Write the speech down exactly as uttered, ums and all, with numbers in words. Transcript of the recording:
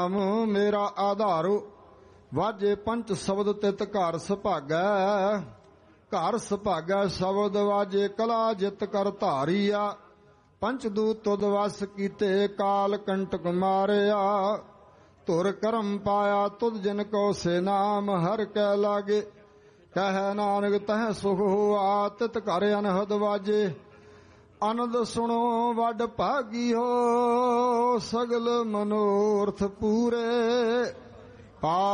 ਨਾਮ ਮੇਰਾ ਆਧਾਰੋ। ਵਾਜੇ ਪੰਚ ਸ਼ਬਦ ਤਿਤ ਘਰ ਸੁਭਾਗੈ। ਘਰ ਸੁਭਾਗੈ ਸ਼ਬਦ ਵਾਜੇ ਕਲਾ ਜਿਤ ਕਰ ਧਾਰੀਆ। ਪੰਚ ਦੂਤ ਤੁਧ ਵਸ ਕੀਤੇ ਕਾਲ ਕੰਟਕ ਮਾਰਿਆ। ਧੁਰ ਕਰਮ ਪਾਇਆ ਤੁਧ ਜਿਨ ਕੋ ਸੇ ਨਾਮ ਹਰ ਕੈ ਲਾਗੇ। ਕਹਿ ਨਾਨਕ ਤਹ ਸੁਖ ਹੋਆ ਤਿਤ ਘਰ ਅਨਹਦ ਵਾਜੇ। ਆਨੰਦ ਸੁਣੋ ਵੱਡ ਭਾਗੀਓ ਸਗਲ ਮਨੋਰਥ ਪੂਰੇ।